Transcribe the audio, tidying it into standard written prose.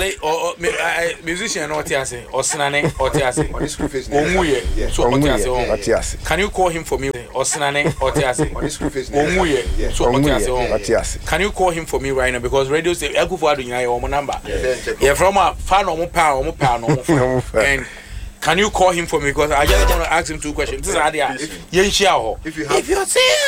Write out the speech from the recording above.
musician Otiase, Osnane, Otiase, Omuye, so Otiase. Can you call him for me? Osnane, Otiase, Omuye, so Otiase. Can you call him for me right now? Because radio say, I go for your number. You're from a fan or pound, and can you call him for me? Because I just want to ask him 2 questions. This is Adia. If you say